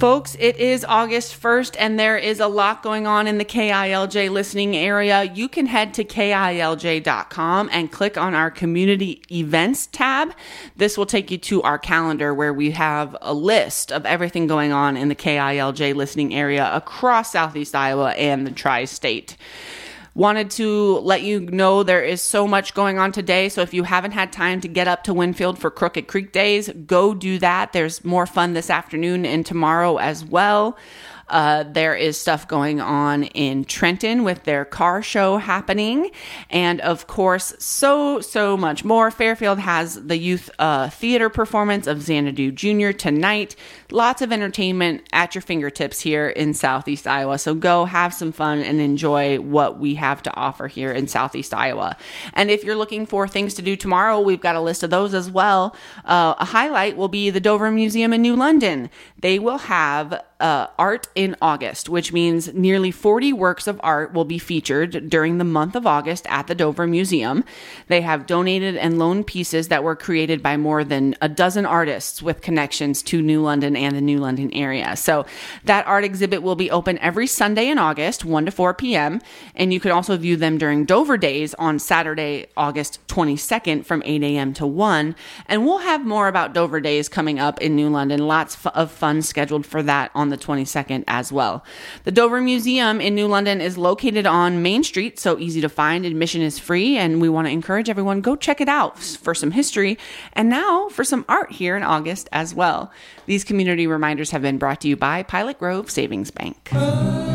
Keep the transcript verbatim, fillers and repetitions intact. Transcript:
Folks, it is August first, and there is a lot going on in the K I L J listening area. You can head to K I L J dot com and click on our community events tab. This will take you to our calendar where we have a list of everything going on in the K I L J listening area across Southeast Iowa and the tri-state. Wanted to let you know there is so much going on today. So if you haven't had time to get up to Winfield for Crooked Creek Days, go do that. There's more fun this afternoon and tomorrow as well. Uh, there is stuff going on in Trenton with their car show happening. And of course, so, so much more. Fairfield has the youth uh, theater performance of Xanadu Junior tonight. Lots of entertainment at your fingertips here in Southeast Iowa. So go have some fun and enjoy what we have to offer here in Southeast Iowa. And if you're looking for things to do tomorrow, we've got a list of those as well. Uh, a highlight will be the Dover Museum in New London. They will have Uh, art in August, which means nearly forty works of art will be featured during the month of August at the Dover Museum. They have donated and loaned pieces that were created by more than a dozen artists with connections to New London and the New London area. So that art exhibit will be open every Sunday in August, one to four p.m. And you can also view them during Dover Days on Saturday, August twenty-second from eight a.m. to one. And we'll have more about Dover Days coming up in New London. Lots of fun scheduled for that on the twenty-second as well. The Dover Museum in New London is located on Main Street, so easy to find. Admission is free, and we want to encourage everyone, go check it out for some history and now for some art here in August as well. These community reminders have been brought to you by Pilot Grove Savings Bank.